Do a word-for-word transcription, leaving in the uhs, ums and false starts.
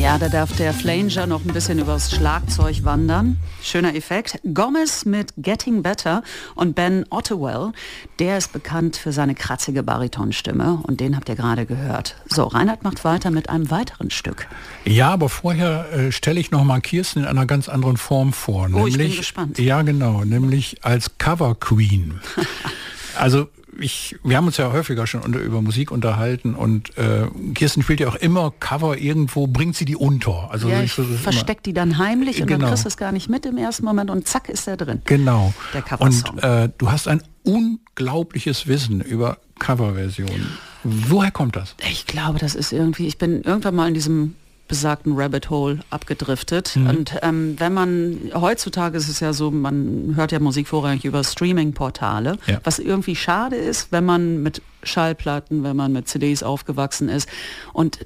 Ja, da darf der Flanger noch ein bisschen übers Schlagzeug wandern. Schöner Effekt. Gomez mit Getting Better und Ben Ottewell, der ist bekannt für seine kratzige Baritonstimme und den habt ihr gerade gehört. So, Reinhard macht weiter mit einem weiteren Stück. Ja, aber vorher äh, stelle ich noch mal Kirsten in einer ganz anderen Form vor. Oh, nämlich, ich bin gespannt. Ja, genau, nämlich als Cover Queen. Also ich, wir haben uns ja häufiger schon unter, über Musik unterhalten und äh, Kirsten spielt ja auch immer Cover irgendwo, bringt sie die unter. Also ja, ich, ich versteckt die dann heimlich und genau. dann kriegst du es gar nicht mit im ersten Moment und zack ist er drin. Genau. Der Coversong. Und äh, du hast ein unglaubliches Wissen über Coverversionen. Woher kommt das? Ich glaube, das ist irgendwie, ich bin irgendwann mal in diesem besagten Rabbit Hole abgedriftet. Mhm. Und ähm, wenn man, heutzutage ist es ja so, man hört ja Musik vorrangig über Streaming-Portale, ja. Was irgendwie schade ist, wenn man mit Schallplatten, wenn man mit C Ds aufgewachsen ist. Und